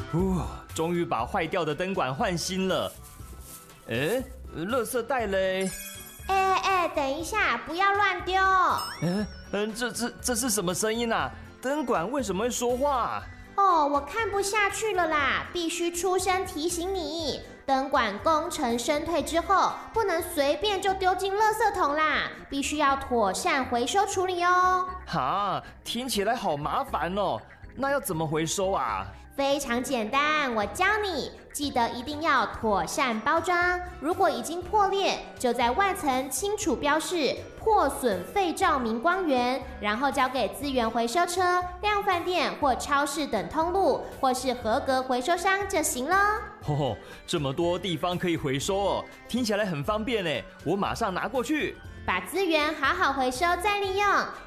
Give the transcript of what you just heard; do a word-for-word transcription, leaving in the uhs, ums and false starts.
呼，终于把坏掉的灯管换新了。哎，垃圾袋嘞？ 哎哎，等一下，不要乱丢！ 嗯嗯，这这这是什么声音啊？灯管为什么会说话？ 哦，我看不下去了啦，必须出声提醒你，灯管工程升退之后，不能随便就丢进垃圾桶啦，必须要妥善回收处理哦。 哈，听起来好麻烦哦，那要怎么回收啊？ 非常简单，我教你，记得一定要妥善包装。如果已经破裂，就在外层清楚标示破损废照明光源，然后交给资源回收车、量贩店或超市等通路，或是合格回收商就行了。 哦，这么多地方可以回收哦，听起来很方便呢，我马上拿过去。 把资源好好回收再利用，